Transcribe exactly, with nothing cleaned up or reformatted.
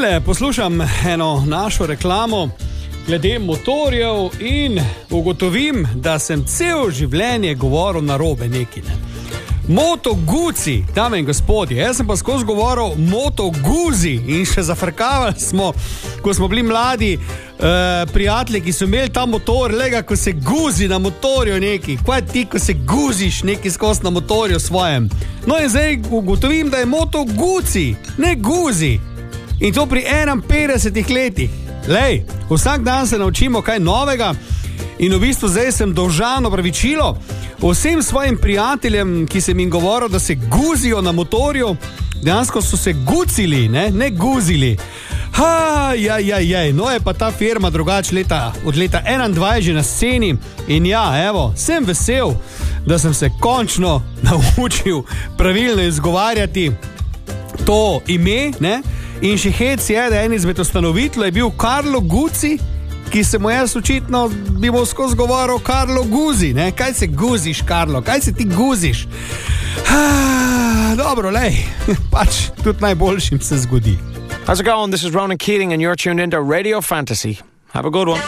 Tale poslušam eno našo reklamo glede motorjev in ugotovim, da sem cel življenje govoril narobe neki. Ne? Moto Guzzi, dame in gospodje, jaz sem pa skozi govoril Moto Guzzi in še zafrkavali smo, ko smo bili mladi uh, prijatelji, ki so imeli ta motor, lega, ko se guzi na motorju neki, kaj ti, ko se guziš neki skozi na motorju svojem. No in zdaj ugotovim, da je Moto Guzzi, ne Guzzi. In to pri enainpetdesetih letih. Lej, vsak dan se naučimo kaj novega in v bistvu zdaj sem dolžan opravičilo vsem svojim prijateljem, ki sem jim govoril, da se guzijo na motorju, dejansko so se gucili, ne, ne guzili. Ha, jaj, jaj, jaj, no je pa ta firma drugač leta, od leta enaindvajset že na sceni in ja, evo, sem vesel, da sem se končno naučil pravilno izgovarjati to ime, ne, in še hec je, da en izmed ustanoviteljev je bil Carlo Guzzi, ki se mu jaz očitno bi bo skozi govoril Carlo Guzzi, ne? Kaj se guziš, Carlo? Kaj se ti guziš? Ah, dobro, lej, pač tudi najboljšim se zgodi. How's it going? This is Ronan Keating and you're tuned into Radio Fantasy. Have a good one.